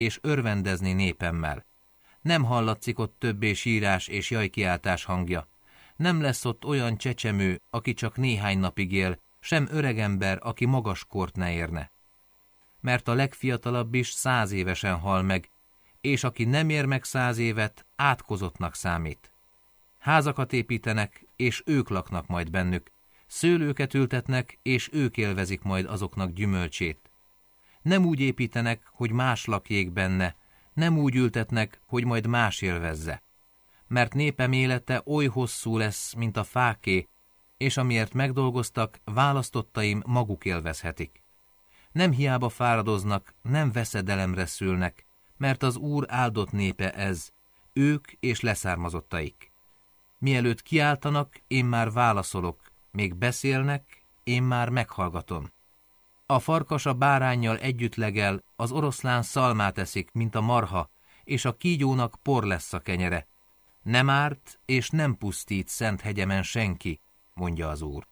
és örvendezni népemmel. Nem hallatszik ott többé sírás és jajkiáltás hangja. Nem lesz ott olyan csecsemő, aki csak néhány napig él, sem öregember, aki magas kort ne érne. Mert a legfiatalabb is 100 évesen hal meg, és aki nem ér meg 100 évet, átkozottnak számít. Házakat építenek, és ők laknak majd bennük, szőlőket ültetnek, és ők élvezik majd azoknak gyümölcsét. Nem úgy építenek, hogy más lakjék benne, nem úgy ültetnek, hogy majd más élvezze. Mert népem élete oly hosszú lesz, mint a fáké, és amiért megdolgoztak, választottaim maguk élvezhetik. Nem hiába fáradoznak, nem veszedelemre szülnek, mert az Úr áldott népe ez, ők és leszármazottaik. Mielőtt kiáltanak, én már válaszolok, még beszélnek, én már meghallgatom. A farkas a báránnyal együtt legel, az oroszlán szalmát eszik, mint a marha, és a kígyónak por lesz a kenyere. Nem árt és nem pusztít szent hegyemen senki, mondja az Úr.